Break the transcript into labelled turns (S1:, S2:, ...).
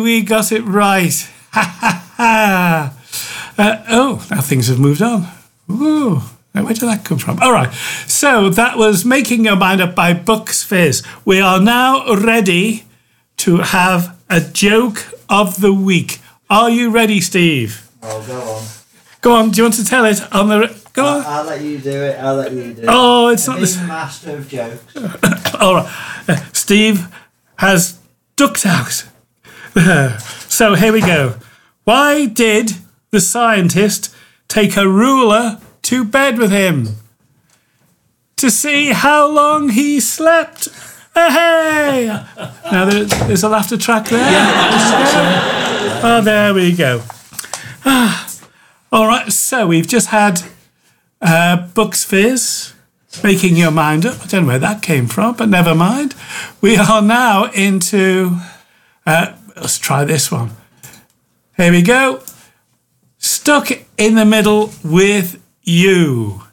S1: we got it right. Ha ha ha. Now things have moved on. Ooh, where did that come from? All right, so that was Making Your Mind Up by Bucks Fizz. We are now ready to have a joke of the week. Are you ready, Steve?
S2: Oh, go on.
S1: Go on, do you want to tell it on the... Go on.
S2: I'll let you do it.
S1: Oh, it's not
S2: the master of jokes.
S1: All right, Steve has ducked out. So here we go. Why did the scientist take a ruler to bed with him? To see how long he slept. Hey! Now there's a laughter track there. Yeah. Oh, there we go. All right, so we've just had Bucks Fizz, Making Your Mind Up. I don't know where that came from, but never mind. We are now into... let's try this one. Here we go. Stuck in the middle with you.